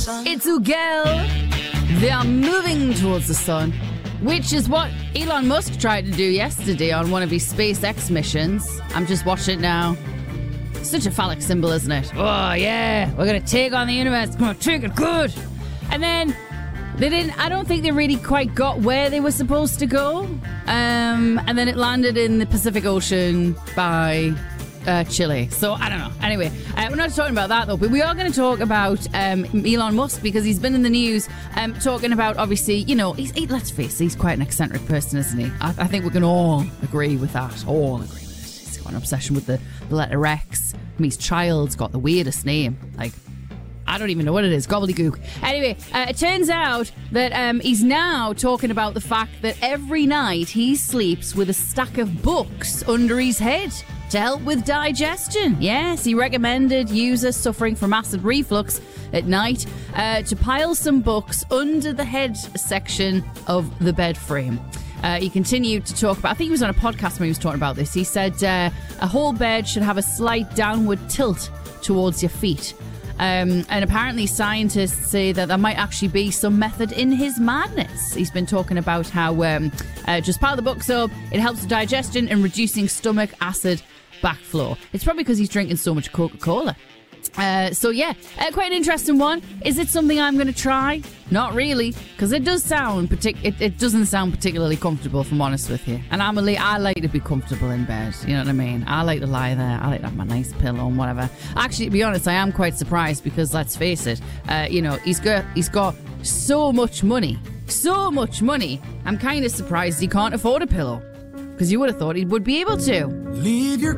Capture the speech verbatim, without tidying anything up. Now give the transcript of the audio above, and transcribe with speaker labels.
Speaker 1: It's Ugel. They are moving towards the sun, which is what Elon Musk tried to do yesterday on one of his SpaceX missions. I'm just watching it now. Such a phallic symbol, isn't it? Oh, yeah. We're going to take on the universe. We're going to take it good. And then they didn't, I don't think they really quite got where they were supposed to go. Um, and then it landed in the Pacific Ocean by uh, Chile. So I don't know. Anyway, uh, we're not talking about that though, but we are going to talk about um, Elon Musk because he's been in the news um, talking about, obviously, you know, he's, he, let's face it, he's quite an eccentric person, isn't he? I, I think we can all agree with that. All agree with it. He's got an obsession with the, the letter X. I mean, his child's got the weirdest name. Like, I don't even know what it is. Gobbledygook. Anyway, uh, it turns out that um, he's now talking about the fact that every night he sleeps with a stack of books under his head to help with digestion. Yes, he recommended users suffering from acid reflux at night uh, to pile some books under the head section of the bed frame. Uh, he continued to talk about, I think he was on a podcast when he was talking about this. He said uh, a whole bed should have a slight downward tilt towards your feet. Um, and apparently scientists say that there might actually be some method in his madness. He's been talking about how um, uh, just pile the books up, it helps with digestion and reducing stomach acid backflow. It's probably because he's drinking so much Coca-Cola. Uh, so yeah, uh, quite an interesting one. Is it something I'm going to try? Not really, because it does sound partic- it, it doesn't sound particularly comfortable, if I'm honest with you. And I'm a li- I like to be comfortable in bed. You know what I mean? I like to lie there. I like to have my nice pillow and whatever. Actually, to be honest, I am quite surprised because let's face it, uh, you know, he's got he's got so much money, so much money. I'm kind of surprised he can't afford a pillow because you would have thought he would be able to. Leave your